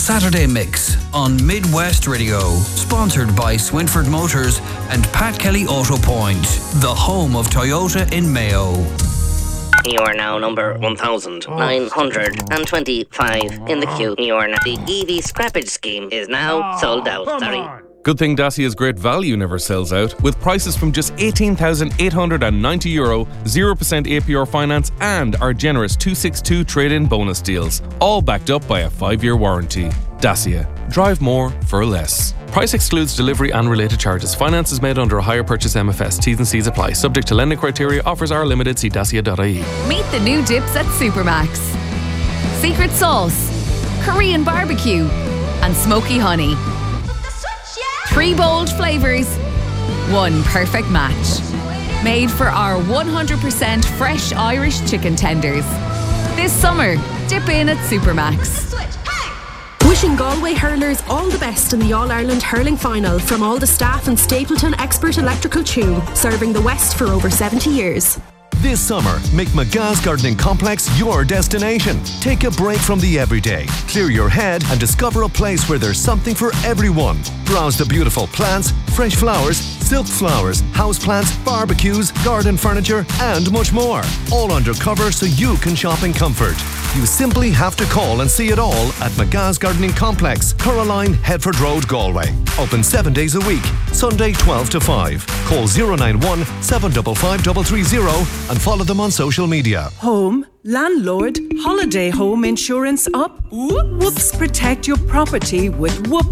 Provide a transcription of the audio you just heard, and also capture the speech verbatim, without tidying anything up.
Saturday Mix on Midwest Radio. Sponsored by Swinford Motors and Pat Kelly Auto Point, the home of Toyota in Mayo. You are now number one thousand nine hundred twenty-five in the queue. You are now, the E V scrappage scheme is now sold out. Sorry. Good thing Dacia's great value never sells out, with prices from just eighteen thousand eight hundred ninety euro, zero percent A P R finance and our generous two sixty-two trade-in bonus deals, all backed up by a five-year warranty. Dacia. Drive more for less. Price excludes delivery and related charges. Finance is made under a hire purchase M F S. T's and C's apply. Subject to lending criteria. Offers are limited. See dacia dot I E. Meet the new dips at Supermax. Secret sauce, Korean barbecue and smoky honey. Three bold flavours, one perfect match. Made for our one hundred percent fresh Irish chicken tenders. This summer, dip in at Supermax. Wishing Galway hurlers all the best in the All-Ireland Hurling Final from all the staff and Stapleton Expert Electrical Tune, serving the West for over seventy years. This summer, make McGah's Gardening Complex your destination. Take a break from the everyday, clear your head and discover a place where there's something for everyone. Browse the beautiful plants, fresh flowers, silk flowers, houseplants, barbecues, garden furniture and much more. All under cover so you can shop in comfort. You simply have to call and see it all at McGah's Gardening Complex, Coraline, Headford Road, Galway. Open seven days a week, Sunday twelve to five. Call zero nine one, seven five five three three zero and follow them on social media. Home, landlord, holiday home insurance up? Whoops, protect your property with Whoop.